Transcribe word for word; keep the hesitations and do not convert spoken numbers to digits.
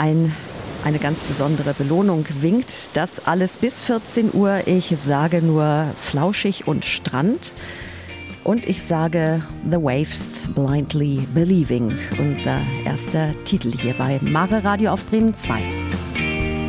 ein, eine ganz besondere Belohnung winkt. Das alles bis vierzehn Uhr. Ich sage nur Flauschig und Strand. Und ich sage The Waves Blindly Believing. Unser erster Titel hier bei Mare Radio auf Bremen zwei.